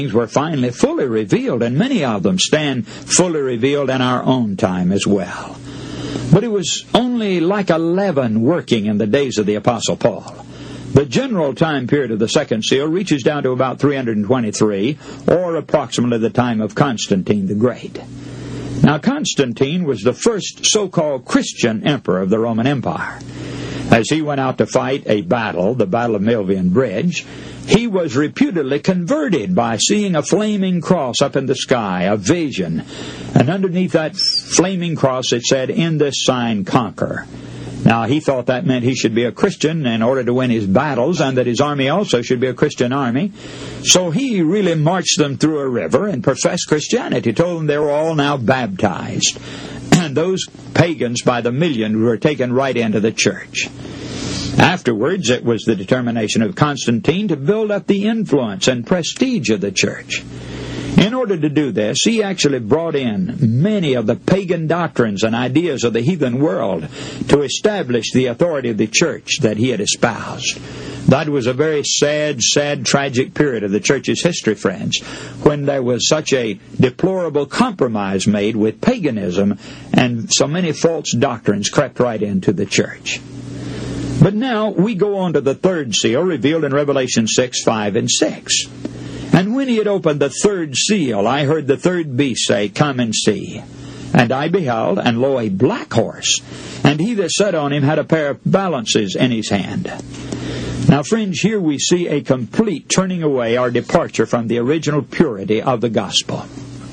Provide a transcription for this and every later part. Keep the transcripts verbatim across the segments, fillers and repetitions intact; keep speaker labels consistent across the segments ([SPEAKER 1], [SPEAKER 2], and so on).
[SPEAKER 1] things were finally fully revealed, and many of them stand fully revealed in our own time as well. But it was only like a leaven working in the days of the Apostle Paul. The general time period of the second seal reaches down to about three hundred twenty-three, or approximately the time of Constantine the Great. Now, Constantine was the first so-called Christian emperor of the Roman Empire. As he went out to fight a battle, the Battle of Milvian Bridge, he was reputedly converted by seeing a flaming cross up in the sky, a vision. And underneath that flaming cross it said, "In this sign conquer." Now, he thought that meant he should be a Christian in order to win his battles, and that his army also should be a Christian army. So he really marched them through a river and professed Christianity, told them they were all now baptized. And those pagans by the million were taken right into the church. Afterwards, it was the determination of Constantine to build up the influence and prestige of the church. In order to do this, he actually brought in many of the pagan doctrines and ideas of the heathen world to establish the authority of the church that he had espoused. That was a very sad, sad, tragic period of the church's history, friends, when there was such a deplorable compromise made with paganism, and so many false doctrines crept right into the church. But now we go on to the third seal, revealed in Revelation six, five, and six. "And when he had opened the third seal, I heard the third beast say, 'Come and see.' And I beheld, and lo, a black horse, and he that sat on him had a pair of balances in his hand." Now, friends, here we see a complete turning away or departure from the original purity of the gospel.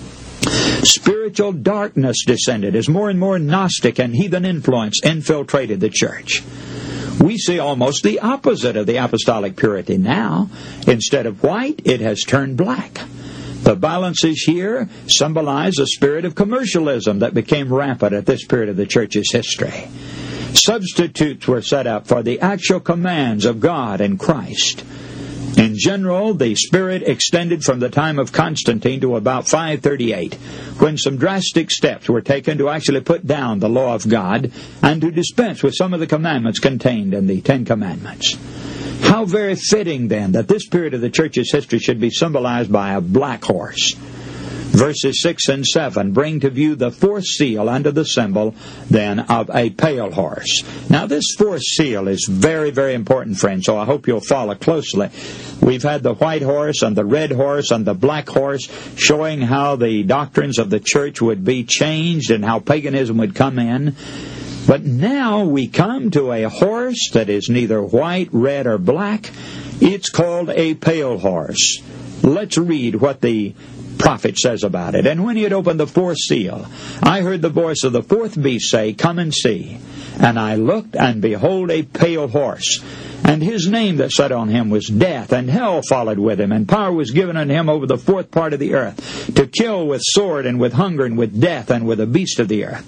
[SPEAKER 1] Spiritual darkness descended as more and more Gnostic and heathen influence infiltrated the church. We see almost the opposite of the apostolic purity now. Instead of white, it has turned black. The balances here symbolize a spirit of commercialism that became rampant at this period of the church's history. Substitutes were set up for the actual commands of God and Christ. In general, the spirit extended from the time of Constantine to about five thirty-eight, when some drastic steps were taken to actually put down the law of God and to dispense with some of the commandments contained in the Ten Commandments. How very fitting, then, that this period of the church's history should be symbolized by a black horse. Verses six and seven bring to view the fourth seal under the symbol, then, of a pale horse. Now, this fourth seal is very, very important, friends, so I hope you'll follow closely. We've had the white horse and the red horse and the black horse, showing how the doctrines of the church would be changed and how paganism would come in. But now we come to a horse that is neither white, red, or black. It's called a pale horse. Let's read what the prophet says about it. "And when he had opened the fourth seal, I heard the voice of the fourth beast say, 'Come and see.' And I looked, and behold, a pale horse. And his name that sat on him was Death, and hell followed with him. And power was given unto him over the fourth part of the earth, to kill with sword, and with hunger, and with death, and with the beast of the earth."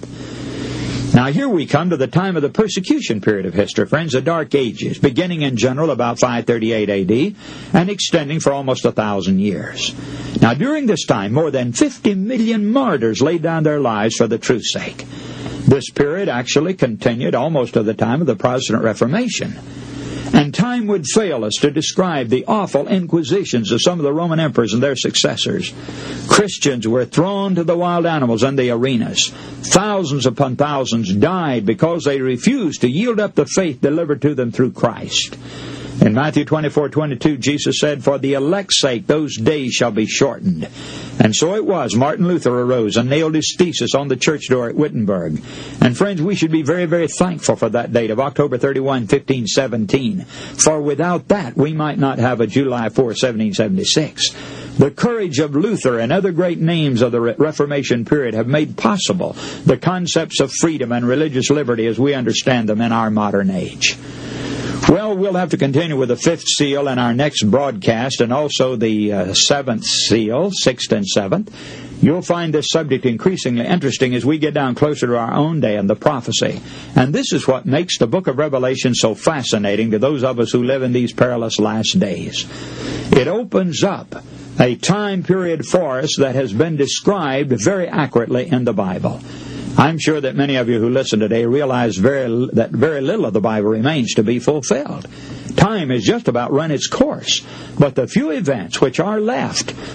[SPEAKER 1] Now here we come to the time of the persecution period of history, friends, the Dark Ages, beginning in general about five thirty-eight A D and extending for almost a thousand years. Now during this time, more than fifty million martyrs laid down their lives for the truth's sake. This period actually continued almost to the time of the Protestant Reformation. And time would fail us to describe the awful inquisitions of some of the Roman emperors and their successors. Christians were thrown to the wild animals in the arenas. Thousands upon thousands died because they refused to yield up the faith delivered to them through Christ. In Matthew twenty-four twenty-two, Jesus said, "For the elect's sake those days shall be shortened." And so it was. Martin Luther arose and nailed his thesis on the church door at Wittenberg. And friends, we should be very, very thankful for that date of October thirty-first, fifteen seventeen. For without that, we might not have a July fourth, seventeen seventy-six. The courage of Luther and other great names of the Reformation period have made possible the concepts of freedom and religious liberty as we understand them in our modern age. Well, we'll have to continue with the fifth seal in our next broadcast, and also the uh, seventh seal, sixth and seventh. You'll find this subject increasingly interesting as we get down closer to our own day and the prophecy. And this is what makes the book of Revelation so fascinating to those of us who live in these perilous last days. It opens up a time period for us that has been described very accurately in the Bible. I'm sure that many of you who listen today realize very, that very little of the Bible remains to be fulfilled. Time has just about run its course, but the few events which are left